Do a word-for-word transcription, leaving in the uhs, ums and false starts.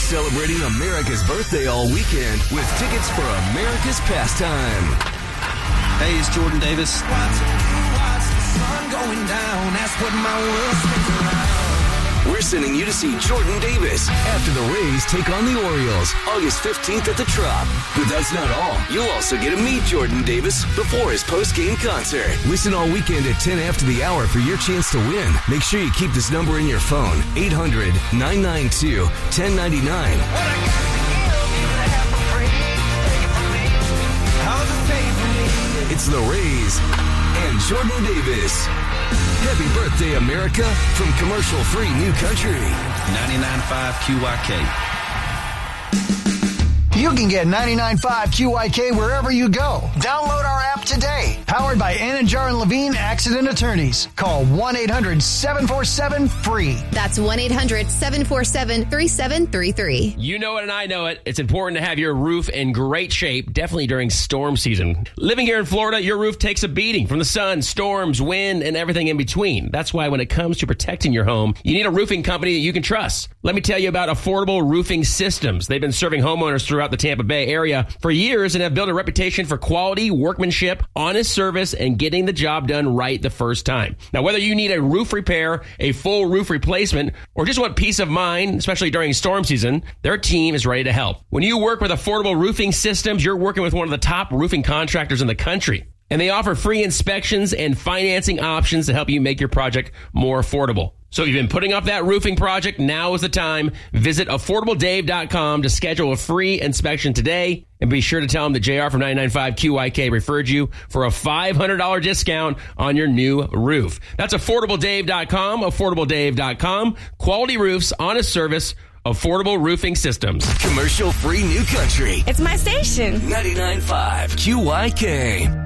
celebrating America's birthday all weekend with tickets for America's pastime. Hey, it's Jordan Davis. Watch, watch the sun going down. That's what my world spins around. We're sending you to see Jordan Davis after the Rays take on the Orioles August fifteenth at the Trop. But that's not all. You'll also get to meet Jordan Davis before his post-game concert. Listen all weekend at ten after the hour for your chance to win. Make sure you keep this number in your phone, eight hundred, nine nine two, one oh nine nine. It's the Rays and Jordan Davis. Happy birthday, America, from commercial-free New Country. ninety-nine point five Q Y K. You can get ninety-nine point five Q Y K wherever you go. Download our app today. Powered by Anidjar and Levine Accident Attorneys. Call one eight hundred seven four seven free. That's one eight hundred seven four seven three seven three three. You know it and I know it. It's important to have your roof in great shape, definitely during storm season. Living here in Florida, your roof takes a beating from the sun, storms, wind, and everything in between. That's why when it comes to protecting your home, you need a roofing company that you can trust. Let me tell you about Affordable Roofing Systems. They've been serving homeowners throughout the Tampa Bay area for years and have built a reputation for quality, workmanship, honest service, and getting the job done right the first time. Now, whether you need a roof repair, a full roof replacement, or just want peace of mind, especially during storm season, their team is ready to help. When you work with Affordable Roofing Systems, you're working with one of the top roofing contractors in the country. And they offer free inspections and financing options to help you make your project more affordable. So if you've been putting off that roofing project, now is the time. Visit affordable dave dot com to schedule a free inspection today. And be sure to tell them that J R from ninety-nine point five Q Y K referred you for a five hundred dollars discount on your new roof. That's affordable dave dot com, affordable dave dot com. Quality roofs, honest service, Affordable Roofing Systems. Commercial-free New Country. It's my station. ninety-nine point five Q Y K.